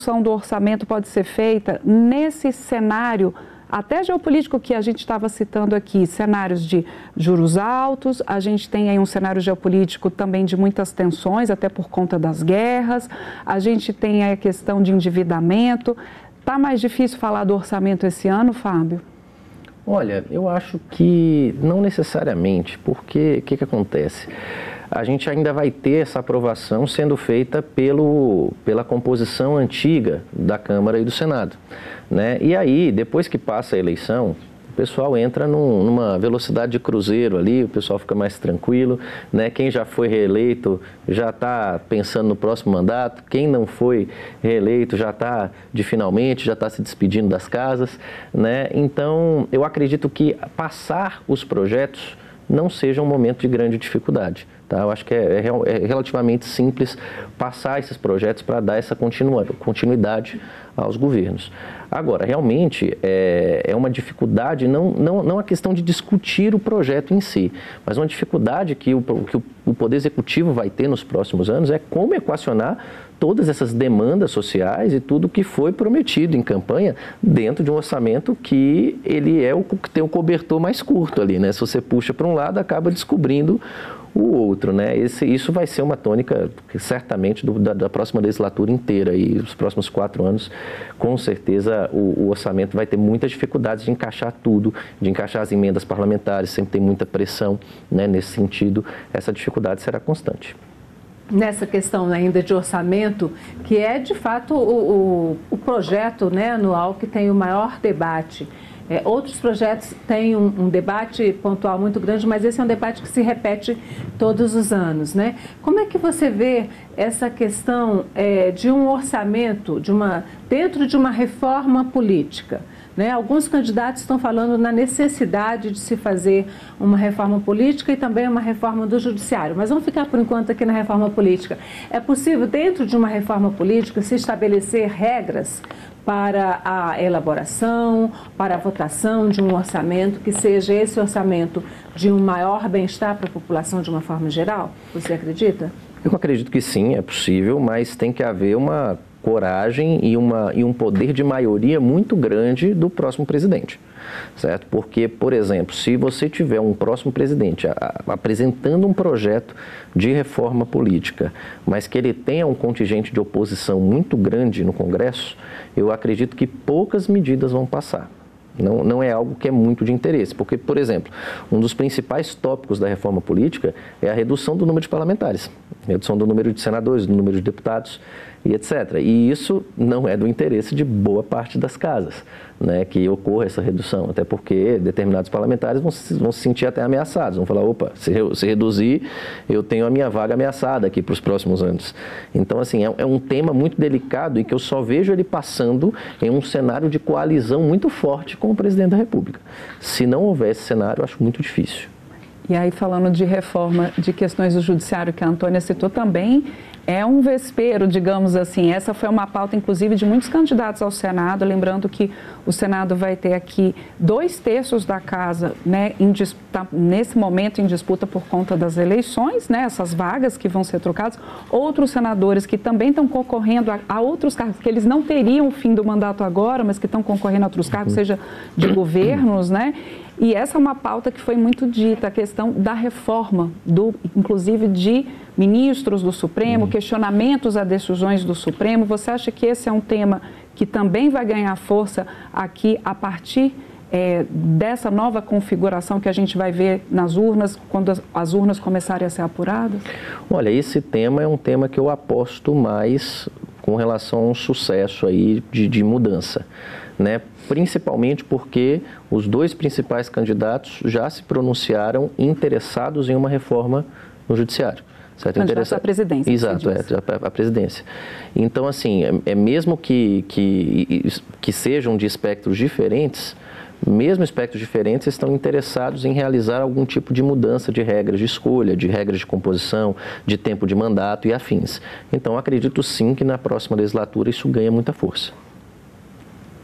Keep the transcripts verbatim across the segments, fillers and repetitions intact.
do orçamento pode ser feita nesse cenário até geopolítico que a gente estava citando aqui, cenários de juros altos, a gente tem aí um cenário geopolítico também de muitas tensões, até por conta das guerras, a gente tem aí a questão de endividamento. Está mais difícil falar do orçamento esse ano, Fábio? Olha, eu acho que não necessariamente, porque o que, que acontece? A gente ainda vai ter essa aprovação sendo feita pelo, pela composição antiga da Câmara e do Senado, né? E aí, depois que passa a eleição, o pessoal entra num, numa velocidade de cruzeiro ali, o pessoal fica mais tranquilo, né? Quem já foi reeleito já está pensando no próximo mandato, quem não foi reeleito já está de finalmente, já está se despedindo das casas, né? Então, eu acredito que passar os projetos não seja um momento de grande dificuldade. Tá? Eu acho que é, é, é relativamente simples passar esses projetos para dar essa continua, continuidade aos governos. Agora, realmente, é, é uma dificuldade, não, não, não a questão de discutir o projeto em si, mas uma dificuldade que o, que o, o Poder Executivo vai ter nos próximos anos é como equacionar todas essas demandas sociais e tudo que foi prometido em campanha dentro de um orçamento que ele é o que tem o cobertor mais curto ali, né? Se você puxa para um lado, acaba descobrindo o outro, né? Esse, isso vai ser uma tônica, certamente, do, da, da próxima legislatura inteira e os próximos quatro anos, com certeza, o, o orçamento vai ter muitas dificuldades de encaixar tudo, de encaixar as emendas parlamentares, sempre tem muita pressão, né, nesse sentido, essa dificuldade será constante. Nessa questão ainda de orçamento, que é de fato o, o, o projeto, né, anual que tem o maior debate. É, outros projetos têm um, um debate pontual muito grande, mas esse é um debate que se repete todos os anos, né? Como é que você vê essa questão é, de um orçamento, de uma, dentro de uma reforma política? Né? Alguns candidatos estão falando na necessidade de se fazer uma reforma política e também uma reforma do judiciário. Mas vamos ficar por enquanto aqui na reforma política. É possível, dentro de uma reforma política, se estabelecer regras para a elaboração, para a votação de um orçamento, que seja esse orçamento de um maior bem-estar para a população de uma forma geral? Você acredita? Eu acredito que sim, é possível, mas tem que haver uma coragem e, uma, e um poder de maioria muito grande do próximo presidente, certo? Porque, por exemplo, se você tiver um próximo presidente a, a, apresentando um projeto de reforma política, mas que ele tenha um contingente de oposição muito grande no Congresso, eu acredito que poucas medidas vão passar. Não, não é algo que é muito de interesse, porque, por exemplo, um dos principais tópicos da reforma política é a redução do número de parlamentares, redução do número de senadores, do número de deputados e etcétera. E isso não é do interesse de boa parte das casas, né, que ocorra essa redução, até porque determinados parlamentares vão se, vão se sentir até ameaçados, vão falar, opa, se, eu, se reduzir, eu tenho a minha vaga ameaçada aqui para os próximos anos. Então, assim, é, é um tema muito delicado e que eu só vejo ele passando em um cenário de coalizão muito forte com o presidente da República. Se não houver esse cenário, eu acho muito difícil. E aí, falando de reforma de questões do judiciário que a Antônia citou também, é um vespeiro, digamos assim. Essa foi uma pauta, inclusive, de muitos candidatos ao Senado. Lembrando que o Senado vai ter aqui dois terços da casa, né, em disputa, nesse momento em disputa por conta das eleições, né, essas vagas que vão ser trocadas. Outros senadores que também estão concorrendo a, a outros cargos, que eles não teriam o fim do mandato agora, mas que estão concorrendo a outros cargos, seja de governos, né? E essa é uma pauta que foi muito dita, a questão da reforma, do, inclusive de ministros do Supremo, questionamentos a decisões do Supremo. Você acha que esse é um tema que também vai ganhar força aqui a partir é, dessa nova configuração que a gente vai ver nas urnas, quando as, as urnas começarem a ser apuradas? Olha, esse tema é um tema que eu aposto mais com relação a um sucesso aí de, de mudança, né? Principalmente porque os dois principais candidatos já se pronunciaram interessados em uma reforma no judiciário. Certo? Candidatos à presidência. Exato, é, a, a presidência. Então, assim, é, é mesmo que, que, que sejam de espectros diferentes, mesmo espectros diferentes estão interessados em realizar algum tipo de mudança de regras de escolha, de regras de composição, de tempo de mandato e afins. Então, acredito sim que na próxima legislatura isso ganha muita força.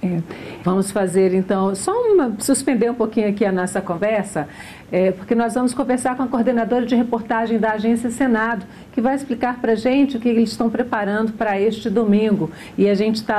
É. Vamos fazer, então, só uma, suspender um pouquinho aqui a nossa conversa, é, porque nós vamos conversar com a coordenadora de reportagem da Agência Senado, que vai explicar para a gente o que eles estão preparando para este domingo. E a gente está